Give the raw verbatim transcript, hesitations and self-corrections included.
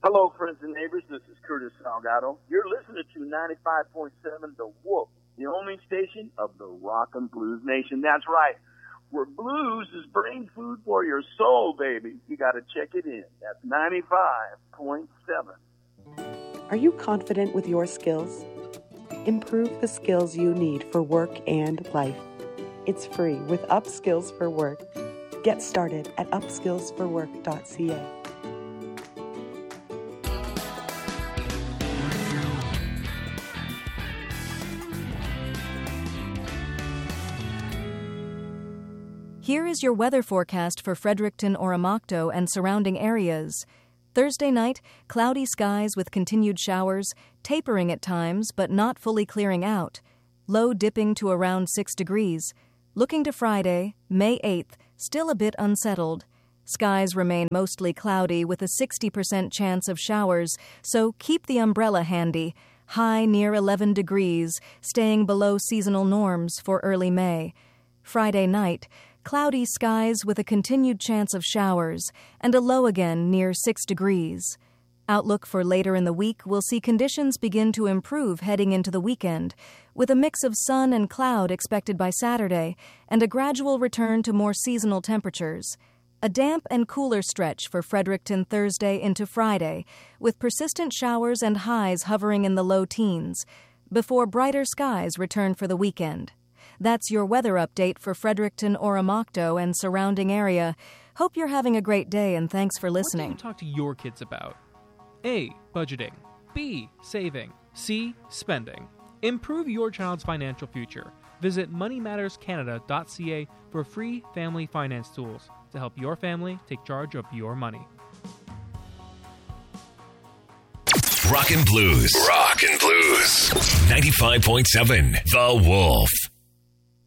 Hello, friends and neighbors. This is Curtis Salgado. You're listening to ninety-five point seven The Wolf, the only station of the rock and blues nation. That's right. Where blues is brain food for your soul, baby. You got to check it in. That's ninety-five point seven. Are you confident with your skills? Improve the skills you need for work and life. It's free with Upskills for Work. Get started at upskills for work dot c a. Here is your weather forecast for Fredericton, Oromocto, and surrounding areas. Thursday night, cloudy skies with continued showers, tapering at times but not fully clearing out. Low dipping to around six degrees. Looking to Friday, May eighth, still a bit unsettled. Skies remain mostly cloudy with a sixty percent chance of showers, so keep the umbrella handy. High near eleven degrees, staying below seasonal norms for early May. Friday night, cloudy skies with a continued chance of showers, and a low again near six degrees. Outlook for later in the week will see conditions begin to improve heading into the weekend, with a mix of sun and cloud expected by Saturday, and a gradual return to more seasonal temperatures. A damp and cooler stretch for Fredericton Thursday into Friday, with persistent showers and highs hovering in the low teens, before brighter skies return for the weekend. That's your weather update for Fredericton, Oromocto, and surrounding area. Hope you're having a great day, and thanks for listening. What do you talk to your kids about? A. Budgeting. B. Saving. C. Spending. Improve your child's financial future. Visit money matters canada dot c a for free family finance tools to help your family take charge of your money. Rock and Blues. Rock and Blues. ninety-five point seven The Wolf.